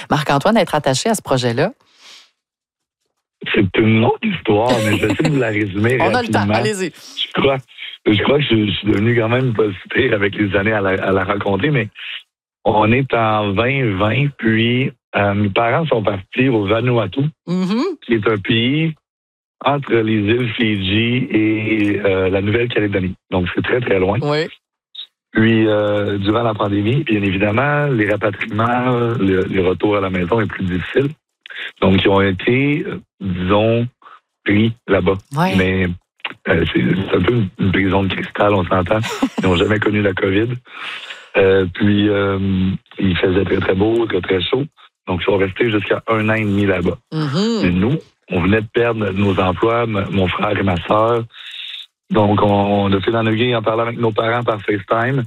Marc-Antoine, être attaché à ce projet-là? C'est une longue histoire, mais je vais essayer de la résumer On rapidement. a le temps, allez-y. Je crois que je suis devenu quand même pas si pire avec les années à la raconter, mais on est en 2020, puis mes parents sont partis au Vanuatu, qui est un pays entre les îles Fidji et la Nouvelle-Calédonie. Donc, c'est très, très loin. Oui. Puis, durant la pandémie, bien évidemment, les rapatriements, les retours à la maison est plus difficile. Donc, ils ont été, disons, pris là-bas. Ouais. Mais c'est un peu une prison de cristal, on s'entend. Ils n'ont jamais connu la COVID. Puis, il faisait très, très beau, très, très chaud. Donc, ils sont restés jusqu'à 1 an et demi là-bas. Mais nous, on venait de perdre nos emplois, mon frère et ma sœur. Donc, on a fait dans le en parlant avec nos parents par FaceTime.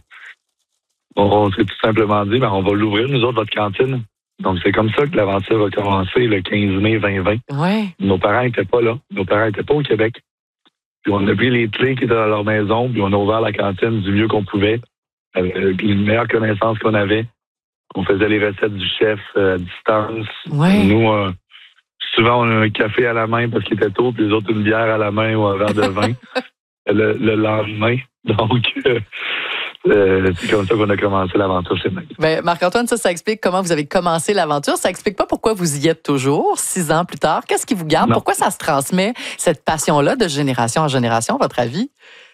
On s'est tout simplement dit, on va l'ouvrir, nous autres, votre cantine. Donc, c'est comme ça que l'aventure a commencé le 15 mai 2020. Ouais. Nos parents n'étaient pas là. Nos parents n'étaient pas au Québec. Puis, on a pris les clés qui étaient dans leur maison, puis on a ouvert la cantine du mieux qu'on pouvait, avec les meilleures connaissances qu'on avait. On faisait les recettes du chef à distance. Ouais. Nous, souvent, on a un café à la main parce qu'il était tôt, puis les autres, une bière à la main ou un verre de vin le lendemain. Donc, c'est comme ça qu'on a commencé l'aventure chez Mag. Ben, Marc-Antoine, ça explique comment vous avez commencé l'aventure. Ça explique pas pourquoi vous y êtes toujours, 6 ans plus tard. Qu'est-ce qui vous garde? Non. Pourquoi ça se transmet, cette passion-là, de génération en génération, à votre avis?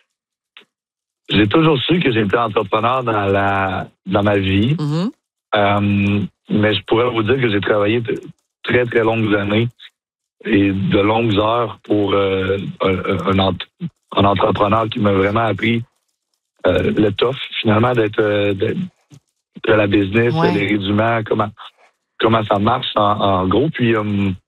J'ai toujours su que j'étais entrepreneur dans ma vie. Mais je pourrais vous dire que j'ai travaillé de très, très longues années et de longues heures pour un entrepreneur qui m'a vraiment appris le tough, finalement, d'être de la business, les rudiments, comment ça marche en gros. Puis,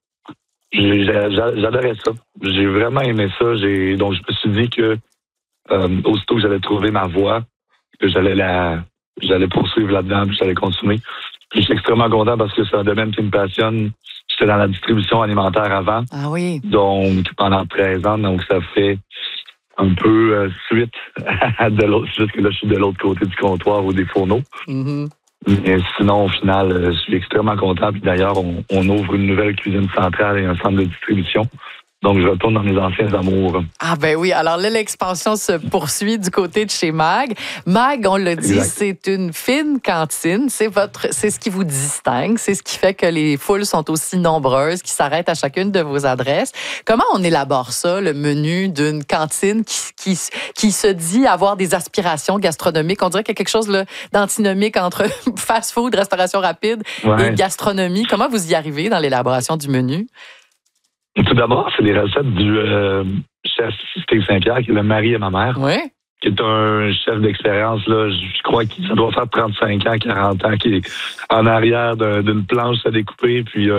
j'adorais ça. J'ai vraiment aimé ça. Donc, je me suis dit que aussitôt que j'allais trouver ma voie, que j'allais poursuivre là-dedans, puis j'allais continuer. Puis, je suis extrêmement content parce que c'est un domaine qui me passionne. J'étais dans la distribution alimentaire avant. Ah oui. Donc, pendant 13 ans. Donc, ça fait un peu suite de l'autre. C'est juste que là, je suis de l'autre côté du comptoir ou des fourneaux. Mais sinon, au final, je suis extrêmement content. Puis d'ailleurs, on ouvre une nouvelle cuisine centrale et un centre de distribution. Donc, je retourne dans mes anciens amours. Ah ben oui, alors là, l'expansion se poursuit du côté de chez Mag. Mag, on l'a dit, c'est une fine cantine. C'est ce qui vous distingue. C'est ce qui fait que les foules sont aussi nombreuses, qui s'arrêtent à chacune de vos adresses. Comment on élabore ça, le menu d'une cantine qui se dit avoir des aspirations gastronomiques? On dirait qu'il y a quelque chose là, d'antinomique entre fast-food, restauration rapide et gastronomie. Comment vous y arrivez dans l'élaboration du menu? Tout d'abord, c'est les recettes du chef Steve Saint-Pierre, qui est le mari de ma mère, qui est un chef d'expérience. Là, je crois que ça doit faire 35 ans, 40 ans, qui est en arrière d'une planche à découper, puis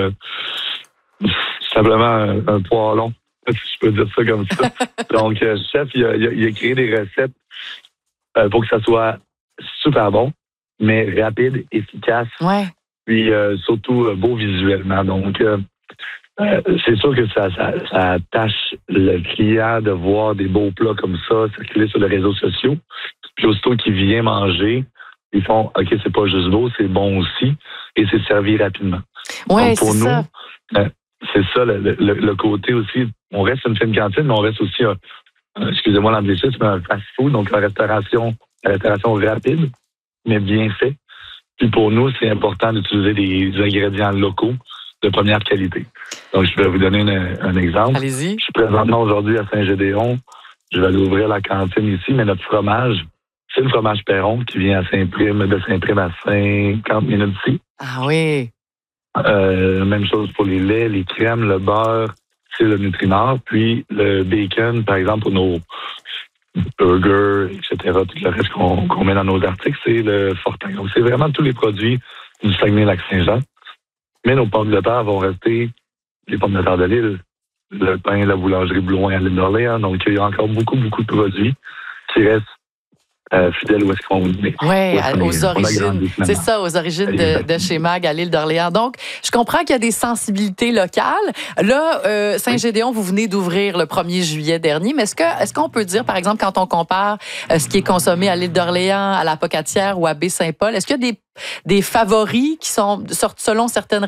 simplement un poêlon, si je peux dire ça comme ça. Donc, chef, il a créé des recettes pour que ça soit super bon, mais rapide, efficace, puis surtout beau visuellement. Donc, c'est sûr que ça attache le client de voir des beaux plats comme ça circuler sur les réseaux sociaux. Puis aussitôt qu'il vient manger, ils font « OK, c'est pas juste beau, c'est bon aussi. » Et c'est servi rapidement. Oui, pour nous, ça. C'est ça le côté aussi. On reste une fine cantine, mais on reste aussi excusez-moi l'anglicisme, mais un fast-food, donc la restauration rapide, mais bien fait. Puis pour nous, c'est important d'utiliser des ingrédients locaux de première qualité. Donc, je vais vous donner un exemple. Allez-y. Je suis présentement aujourd'hui à Saint-Gédéon. Je vais aller ouvrir la cantine ici, mais notre fromage, c'est le fromage Perron qui vient de Saint-Prime à 50 minutes ici. Ah oui. Même chose pour les laits, les crèmes, le beurre, c'est le Nutrinor. Puis le bacon, par exemple, pour nos burgers, etc., tout le reste qu'on met dans nos articles, c'est le Fortin. Donc, c'est vraiment tous les produits du Saguenay-Lac-Saint-Jean. Mais nos pommes de terre vont rester les pommes de terre de l'île, le pain, la boulangerie Blouin à l'île d'Orléans. Donc, il y a encore beaucoup, beaucoup de produits qui restent fidèles où est-ce qu'on est. Oui, aux origines. C'est ça, aux origines de chez Mag à l'île d'Orléans. Donc, je comprends qu'il y a des sensibilités locales. Là, Saint-Gédéon, vous venez d'ouvrir le 1er juillet dernier, mais est-ce qu'on peut dire, par exemple, quand on compare ce qui est consommé à l'île d'Orléans, à la Pocatière ou à Baie-Saint-Paul, est-ce qu'il y a des favoris qui sont, selon certaines